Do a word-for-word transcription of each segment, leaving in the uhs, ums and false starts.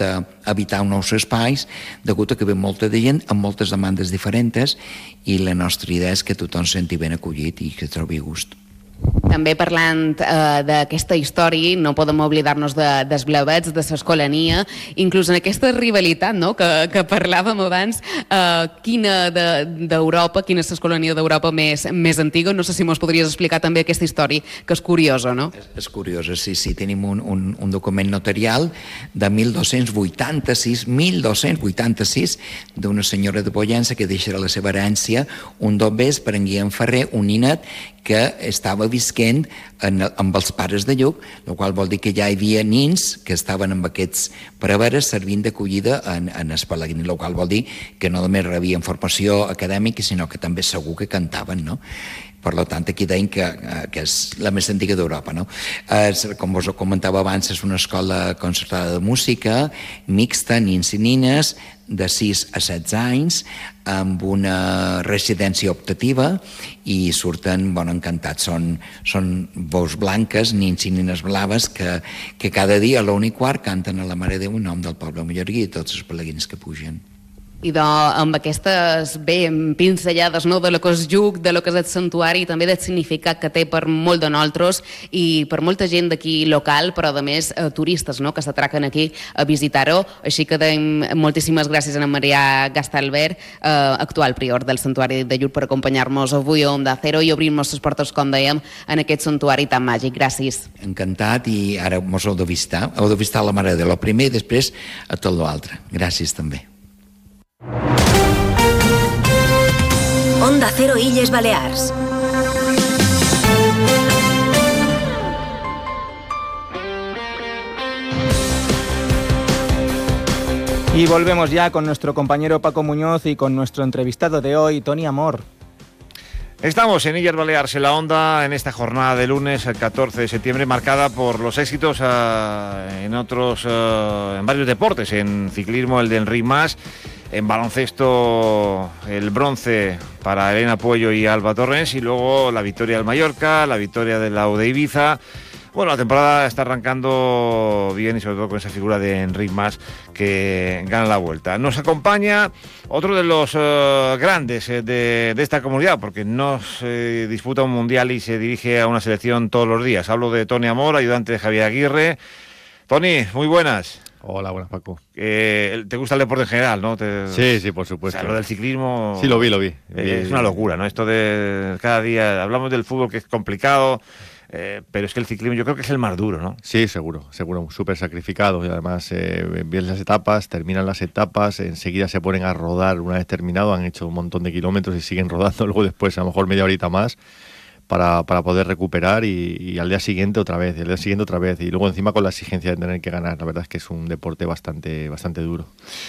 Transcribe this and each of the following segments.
d'habitar nous espais, degut a que ve molta de gent amb moltes demandes diferents, i la nostra idea és que tothom se senti ben acollit i que trobi gust. També parlant eh, d'aquesta història, no podem oblidar-nos de, dels blavets, de l'escolania, inclús en aquesta rivalitat, no?, que, que parlàvem abans, eh, quina d'Europa, de, quina és l'escolania d'Europa més, més antiga? No sé si mos podries explicar també aquesta història, que és curiosa, no? És, és curiosa, sí, sí. Tenim un, un, un document notarial de mil dos-cents vuitanta-sis, mil dos-cents vuitanta-sis, d'una senyora de Pollença que deixarà la seva herència un dobbers per en Guillem Ferrer, un ninet que estava visquent en, amb els pares de Lluc, el qual vol dir que ja hi havia nins que estaven amb aquests preveres servint d'acollida en, en el Pelegrí, el qual vol dir que no només rebien formació acadèmica, sinó que també segur que cantaven, no? Per tant, aquí deien que, que és la més antiga d'Europa, no? És, com us comentava abans, és una escola concertada de música, mixta, nins i nines, de sis a setze anys, amb una residència optativa, i surten, bueno, encantats. Són, són veus blanques, nins i nines blaves, que, que cada dia a l'una i quart canten a la Mare de Déu en nom del poble mallorquí i tots els pelegrins que pugen. I de, amb aquestes bé pinzellades, no?, de lo que és Lluc, de lo que és el santuari, i també del significat que té per molt de nosaltres i per molta gent d'aquí local, però a més eh, turistes, no?, que s'atraquen aquí a visitar-ho. Així que deim moltíssimes gràcies a en Marià Gastalver, eh, actual prior del santuari de Lluc, per acompanyar-nos avui a Onda Cero i obrir-nos les portes, com dèiem, en aquest santuari tan màgic. Gràcies. Encantat, i ara mos heu de visitar. Heu de visitar la Mare de Déu primer i després a tot l'altre. Gràcies també. Onda Cero Illes Balears. Y volvemos ya con nuestro compañero Paco Muñoz y con nuestro entrevistado de hoy, Toni Amor. Estamos en Illes Balears, en la Onda, en esta jornada de lunes, el catorce de septiembre, marcada por los éxitos uh, en otros, uh, en varios deportes, en ciclismo el de Enric Mas, en baloncesto el bronce para Elena Puello y Alba Torrens, y luego la victoria del Mallorca, la victoria del Lau de Ibiza. Bueno, la temporada está arrancando bien, y sobre todo con esa figura de Enric Mas, que gana la Vuelta. Nos acompaña otro de los uh, grandes eh, de, de esta comunidad, porque no se disputa un mundial y se dirige a una selección todos los días. Hablo de Toni Amor, ayudante de Javier Aguirre. Toni, muy buenas. Hola, buenas, Paco. Eh, ¿Te gusta el deporte en general, no? Te... Sí, sí, por supuesto. O sea, lo del ciclismo... Sí, lo vi, lo vi. Eh, es una locura, ¿no? Esto de cada día... Hablamos del fútbol, que es complicado... Eh, pero es que el ciclismo yo creo que es el más duro, ¿no? Sí, seguro, seguro, súper sacrificado, y además eh, ven las etapas, terminan las etapas, enseguida se ponen a rodar una vez terminado, han hecho un montón de kilómetros y siguen rodando, luego después a lo mejor media horita más para, para poder recuperar, y, y al día siguiente otra vez, y al día siguiente otra vez, y luego encima con la exigencia de tener que ganar. La verdad es que es un deporte bastante, bastante duro.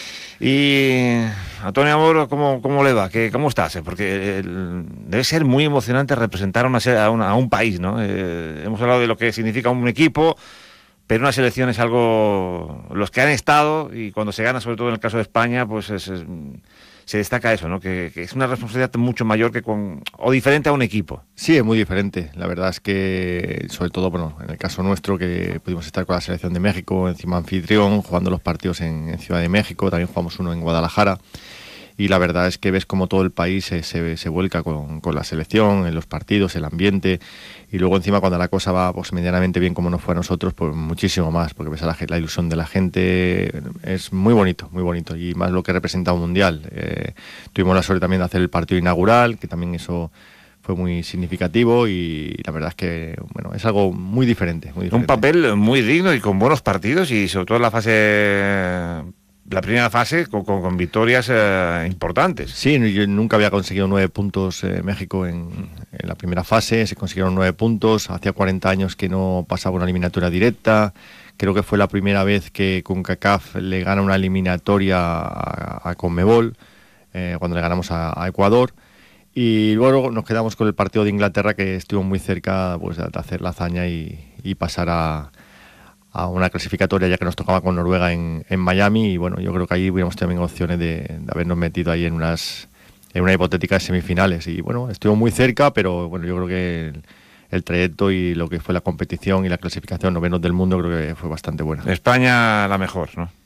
Y a Toni Amor, ¿cómo, cómo le va? ¿Qué, ¿Cómo estás? Porque el, debe ser muy emocionante representar a, una, a, una, a un país, ¿no? Eh, hemos hablado de lo que significa un equipo, pero una selección es algo... Los que han estado, y cuando se gana, sobre todo en el caso de España, pues es, es, se destaca eso, ¿no? Que, que es una responsabilidad mucho mayor que con... o diferente a un equipo. Sí, es muy diferente. La verdad es que, sobre todo, bueno, en el caso nuestro, que pudimos estar con la selección de México, encima anfitrión, jugando los partidos en, en Ciudad de México, también jugamos uno en Guadalajara, y la verdad es que ves como todo el país se, se, se vuelca con, con la selección, en los partidos, el ambiente, y luego encima cuando la cosa va pues medianamente bien, como nos fue a nosotros, pues muchísimo más, porque ves a la, la ilusión de la gente. Es muy bonito, muy bonito, y más lo que representa un mundial. Eh, tuvimos la suerte también de hacer el partido inaugural, que también eso fue muy significativo, y la verdad es que bueno, es algo muy diferente, muy diferente. Un papel muy digno y con buenos partidos, y sobre todo en la fase... La primera fase con, con, con victorias eh, importantes. Sí, yo nunca había conseguido nueve puntos eh, México en, en la primera fase, se consiguieron nueve puntos, hacía cuarenta años que no pasaba una eliminatoria directa, creo que fue la primera vez que CONCACAF le gana una eliminatoria a, a CONMEBOL, eh, cuando le ganamos a, a Ecuador, y luego nos quedamos con el partido de Inglaterra, que estuvo muy cerca pues, de hacer la hazaña y, y pasar a... a una clasificatoria, ya que nos tocaba con Noruega en, en Miami, y bueno, yo creo que ahí hubiéramos también opciones de, de habernos metido ahí en unas en una hipotética semifinales, y bueno, estuvo muy cerca, pero bueno, yo creo que el, el trayecto y lo que fue la competición y la clasificación novenos del mundo creo que fue bastante buena. España la mejor, ¿no?